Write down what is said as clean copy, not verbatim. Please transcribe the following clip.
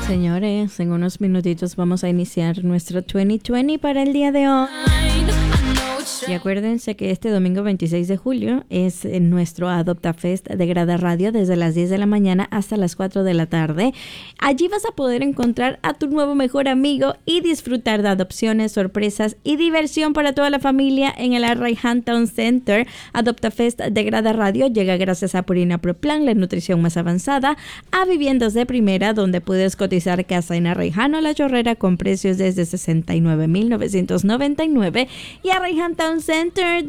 Señores, en unos minutitos vamos a iniciar nuestro 2020 para el día de hoy. Y acuérdense que este domingo 26 de julio es nuestro Adopta Fest de Grada Radio desde las 10 de la mañana hasta las 4 de la tarde. Allí vas a poder encontrar a tu nuevo mejor amigo y disfrutar de adopciones, sorpresas y diversión para toda la familia en el Arraiján Town Center. Adopta Fest de Grada Radio llega gracias a Purina Pro Plan, la nutrición más avanzada, a Viviendas de Primera, donde puedes cotizar casa en Arraiján o La Chorrera con precios desde $69,999 y Arraiján Town Center,